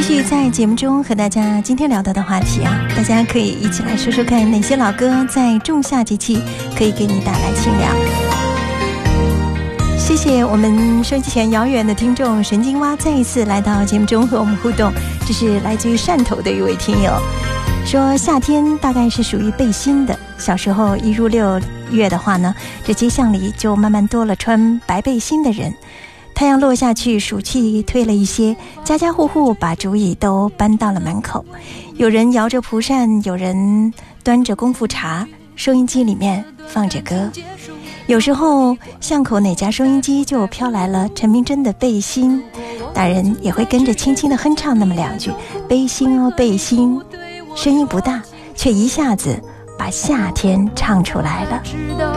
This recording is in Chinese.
续在节目中和大家今天聊到的话题啊，大家可以一起来说说看哪些老歌在仲夏节气可以给你带来清凉。谢谢我们收音机前遥远的听众神经蛙再一次来到节目中和我们互动，这是来自于汕头的一位听友说，夏天大概是属于背心的，小时候一入6月的话呢，这街巷里就慢慢多了穿白背心的人。太阳落下去，暑气退了一些，家家户户把竹椅都搬到了门口，有人摇着蒲扇，有人端着功夫茶，收音机里面放着歌。有时候巷口哪家收音机就飘来了陈明真的背心，大人也会跟着轻轻地哼唱那么2句，背心哦背心，声音不大，却一下子把夏天唱出来了。